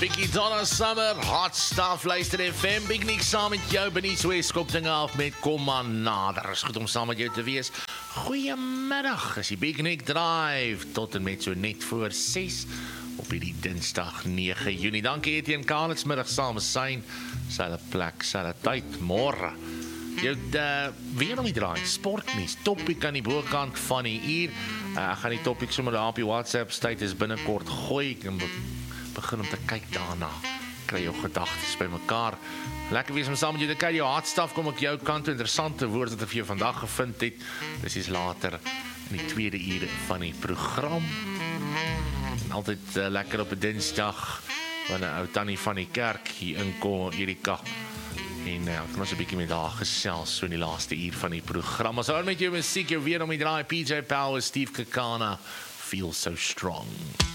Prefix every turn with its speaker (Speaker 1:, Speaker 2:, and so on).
Speaker 1: Biggie Donna Summer, Hot Stuff, luister FM, Big Nick saam met jou, Benies West, skop dinge af met Kom maar nader, is goed om saam met jou te wees. Goeiemiddag, is die Big Nick Drive, tot en met so net voor 6, op hierdie dinsdag 9 Junie. Dankie Etienne Kalits, middag saam met Sein, syde plek, syde tyd, morgen. Jou weer om die draai, sportnies, topic aan die bokant van die uur. Ek gaan die topic sommer daar op die WhatsApp status binnekort gooi, ek begin om te kyk daarna, kry jou gedagtes by mekaar. Lekker wees om saam met jou te kyk, jou hartstaf kom ek jou kant toe, interessante woord wat ek vir jou vandag gevind het, dis is later in die tweede uur van die program. En altyd lekker op 'n dinsdag, wanneer ou Tannie van die kerk hier inkom, Erika, en ek kan ons 'n bietjie met daar gesels, so in die laaste uur van die program. Ons hou met jou musiek, jou weer om die draai, PJ Powers, Steve Kakana, Feel So Strong.